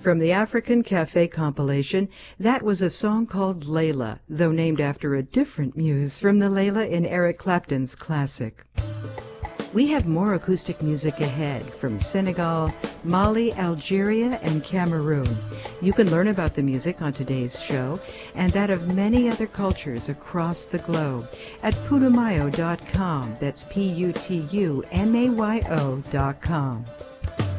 From the African Cafe compilation, that was a song called Layla, though named after a different muse from the Layla in Eric Clapton's classic. We have more acoustic music ahead from Senegal, Mali, Algeria, and Cameroon. You can learn about the music on today's show and that of many other cultures across the globe at putumayo.com. That's Putumayo.com.